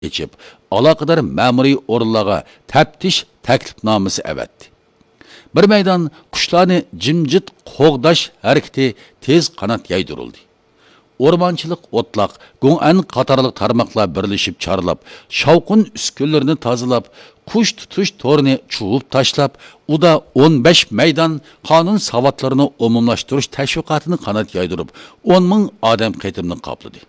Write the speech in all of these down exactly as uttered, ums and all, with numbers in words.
geçip, alakadar ma'muriy o'rinlarga taftish taklifnomasi avatdi. Bir meydan qushlarni jimjit qo'g'dash harakati tez qanot yaydirildi. O'rmonchilik, o'tloq, go'an qatorliq tarmoqlar birlashib chorlab, shovqin uskunlarini tozalab, qush tutish to'rini chuvib tashlab, uda o'n besh maydon qonun savodlarini umumlashtirish tashviqotini qanot yaydirib, o'n ming odam qaytimni qopladi.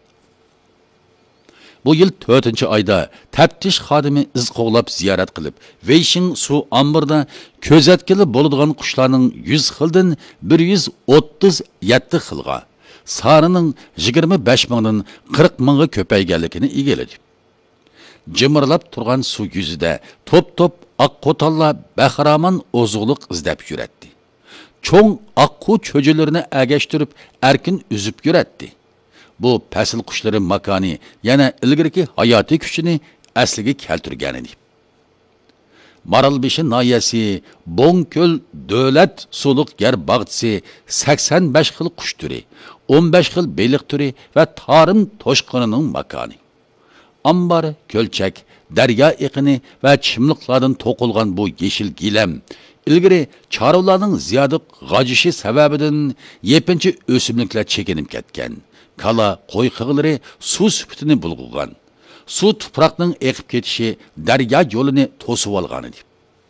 Bu yil to'rtinchi oyda taftish xodimi iz qo'g'lab ziyorat qilib, Veyshin suv omborida ko'zatkili bo'ladigan qushlarning yuz xildan bir yuz o'ttiz yetti xilga, sonining yigirma besh mingdan qirq mingga ko'payganligini egalladi. Jimirlab turgan suv yuzida top-top oq qo'tonlar bahramon ozuqliq izlab yuratdi. Cho'ng oqqu cho'jilarini agashtirib, erkin uzib yuratdi. Bu pasil qushlari makoni yana ilgirki hayotiy kuchini asliga keltirgan edi. Maralbeshi noyasi, Bo'ngko'l davlat suluq yer bog'chisi sakson besh xil qush turi, o'n besh xil beliq turi va tarim to'shqinining makoni. Ambar, ko'lchak, daryo iqini va chimliqlardan to'qilgan bu yeshil gilam ilgari chorvalarning ziyoda g'ajishi sababidan yepinchi o'simliklar chekinib ketgan. Kala, qo'y qig'ilari suv sufitini bulg'ugan. Suv tuproqning eqib ketishi daryo yo'lini to'sib olgan edi.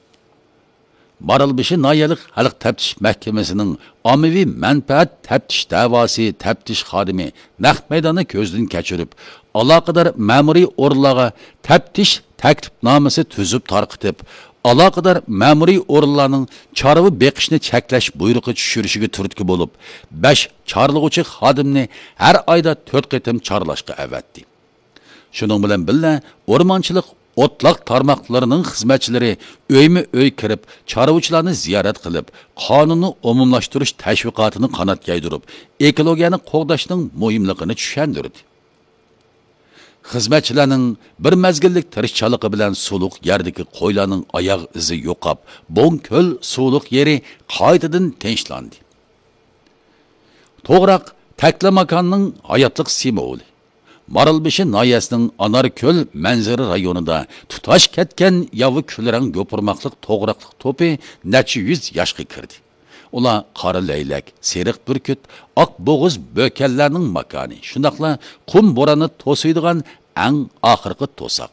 Maralbeshi noyalik xalq taftish mahkamasining ommaviy manfaat taftish da'vosi taftish xodimi naq maydonni ko'zdan kechirib, aloqador ma'muriy o'rinlarga taftish taklifnomasi tuzib tarqitib, aloqador ma'muriy o'rinlarning chorva beqishni cheklash buyrug'i tushirishiga turtki bo'lib, besh chorlag'uchi xodimni har oyda to'rt qitim chorlashga avatdi. Shuning bilan birga o'rmonchilik o'tloq tarmoqlarining xizmatchilari o'yma-o'y kirib, chorvachilarni ziyorat qilib, qonunni umumlashtirish tashviqotini qanot yaydirib, ekologiyani qo'g'dashning muhimligini tushuntirdi. Xizmatchilarning bir mezgillik tirishchaligi bilan suluq yerdagi qo'ylarning oyoq izi yo'qab, Bo'ngko'l suluq yeri qaytadan tinchlandi. To'g'roq taklamakonning hayotlik simvoli. Maralbeshi noyasining Anarko'l manzara rayonida tutash ketgan yavi kulrang yo'pirmoqlik to'g'roqlik to'pi necha yuz yoshga kirdi. Ular qora laylak, seriq burkut, oq bo'g'iz bo'kallarning makoni, shundaqla qum bo'roni to'siydigan eng oxirgi to'saq.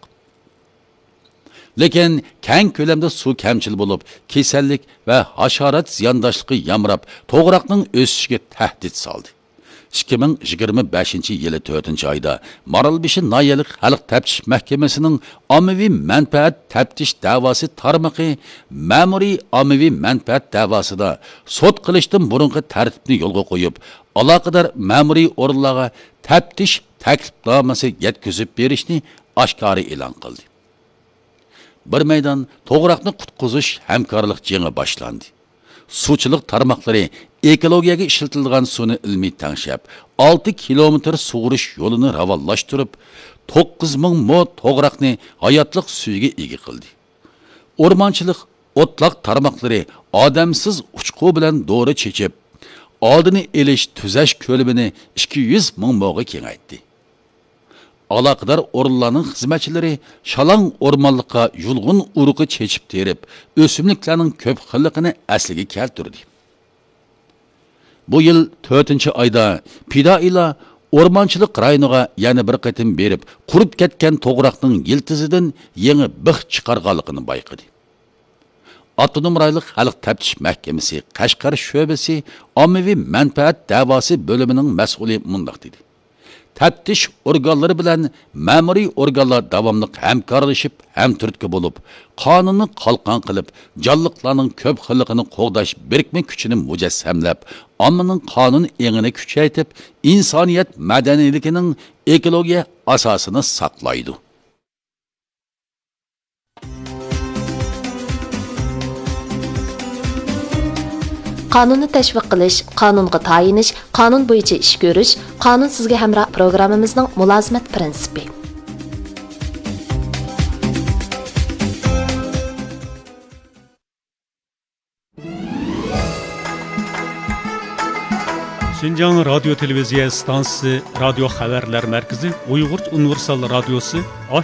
Lekin keng ko'lamda suv kamchil bo'lib, kasallik va hasharot ziyondoshligi yamrab, to'g'roqning o'sishiga tahdid soldi. ikki ming yigirma beshinchi yili to'rtinchi oyda Maralbeshi noyalik xalq taftish mahkamasining ommaviy manfaat taftish da'vosi tarmoqi ma'muriy ommaviy manfaat da'vosida sud qilishdan burungi tartibni yo'lga qo'yib, aloqador ma'muriy o'rinlarga taftish taklifnomasi yetkazib berishni oshkora e'lon qildi. Bir maydon to'g'roqni qutqizish hamkorlik jengi boshlandi. Suvchilik tarmoqlari ekologiyaga ishlatilgan suvni ilmiy tangshab, olti kilometr sug'urish yo'lini ravonlashtirib, to'qqiz ming mo to'g'roqni hayotlik suviga ega qildi. O'rmonchilik, o'tloq tarmoqlari odamsiz uchqu bilan dori chechib, oldini elish tuzash ko'limini ikki yuz ming mo'ga kengaytdi. Aloqador o'rinlarning xizmatchilari shalong o'rmonlikqa yulg'un urug'i chechib terib, o'simliklarning ko'p xilligini asliga keltirdi. Bu yil to'rtinchi oyda fidoilar o'rmonchilik rayoniga yana bir qatim berib, qurib ketgan to'g'roqning yiltizidan yangi bix chiqarganligini bayqadi. Avtonom rayonlik xalq taftish mahkamasi Qashqar sho'basi ommaviy manfaat da'vosi bo'limining mas'uli mundaq dedi. Taftish organlari bilan ma'muriy organlar davomli hamkorlashib, ham turtki bo'lib, qonunni qalqon qilib, jonliqlarning ko'p xilligini qo'g'dash birikma kuchini mujassamlab, ommaning qonun engini kuchaytirib, insoniyat madaniyligining ekologiya asosini saqlaydi. Qonunni tashviq qilish, qonunga tayinish, qonun bo'yicha ish ko'rish, qonun sizga hamroh programmamizning mulozimat prinsipi. Şinjan Radyo Televiziya Stansiyasi, Radio Xabarlar Markazi, Uyg'ur Universal Radiosi